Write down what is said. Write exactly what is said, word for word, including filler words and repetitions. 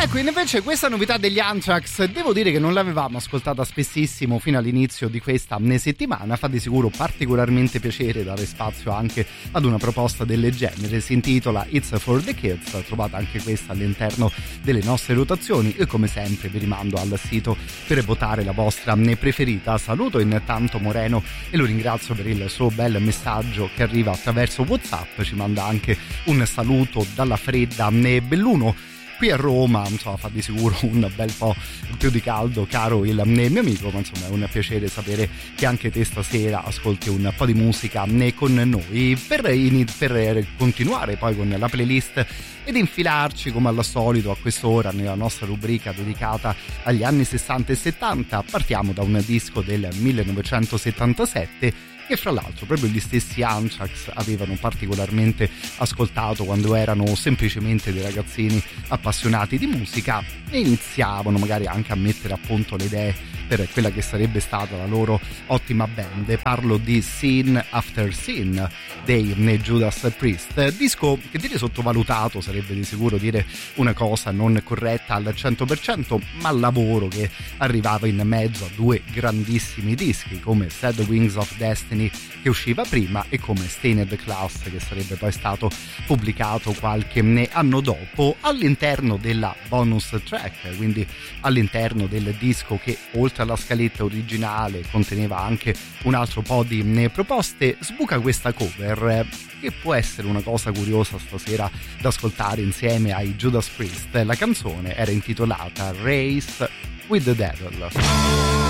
Ecco, invece questa novità degli Anthrax devo dire che non l'avevamo ascoltata spessissimo fino all'inizio di questa settimana. Fa di sicuro particolarmente piacere dare spazio anche ad una proposta del genere. Si intitola It's for the Kids, trovate anche questa all'interno delle nostre rotazioni e come sempre vi rimando al sito per votare la vostra preferita. Saluto intanto Moreno e lo ringrazio per il suo bel messaggio che arriva attraverso WhatsApp, ci manda anche un saluto dalla fredda Belluno. Qui a Roma, insomma, fa di sicuro un bel po' più di caldo, caro il mio amico, ma insomma è un piacere sapere che anche te stasera ascolti un po' di musica con noi. Per, per continuare poi con la playlist ed infilarci come al solito a quest'ora nella nostra rubrica dedicata agli anni sessanta e settanta, partiamo da un disco del millenovecentosettantasette che fra l'altro proprio gli stessi Anthrax avevano particolarmente ascoltato quando erano semplicemente dei ragazzini appassionati di musica e iniziavano magari anche a mettere a punto le idee per quella che sarebbe stata la loro ottima band. Parlo di Sin After Sin dei Judas Priest, disco che dire sottovalutato sarebbe di sicuro dire una cosa non corretta al cento per cento, ma lavoro che arrivava in mezzo a due grandissimi dischi come Sad Wings of Destiny che usciva prima e come Stained Class che sarebbe poi stato pubblicato qualche anno dopo all'interno della bonus track, quindi all'interno del disco che oltre alla scaletta originale conteneva anche un altro po' di proposte. Sbuca questa cover che può essere una cosa curiosa stasera da ascoltare insieme ai Judas Priest. La canzone era intitolata Race with the Devil.